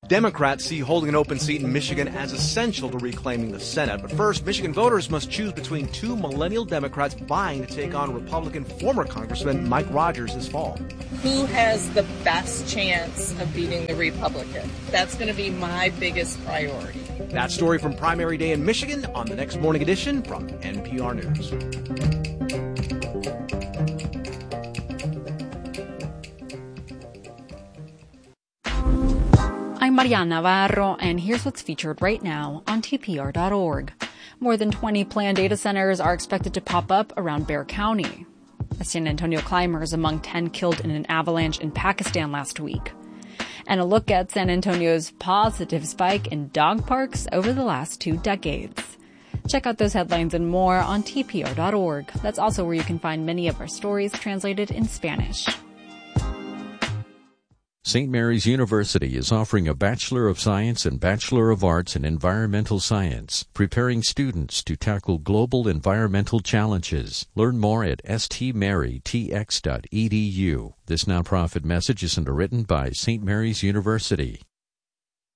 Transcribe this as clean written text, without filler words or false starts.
Democrats see holding an open seat in Michigan as essential to reclaiming the Senate. But first, Michigan voters must choose between two millennial Democrats vying to take on Republican former Congressman Mike Rogers this fall. Who has the best chance of beating the Republican? That's going to be my biggest priority. That story from primary day in Michigan on the next morning edition from NPR News. I'm Mariana Navarro, and here's what's featured right now on TPR.org. More than 20 planned data centers are expected to pop up around Bexar County. A San Antonio climber is among 10 killed in an avalanche in Pakistan last week. And a look at San Antonio's positive spike in dog parks over the last 2 decades. Check out those headlines and more on TPR.org. That's also where you can find many of our stories translated in Spanish. St. Mary's University is offering a Bachelor of Science and Bachelor of Arts in Environmental Science, preparing students to tackle global environmental challenges. Learn more at stmarytx.edu. This nonprofit message is underwritten by St. Mary's University.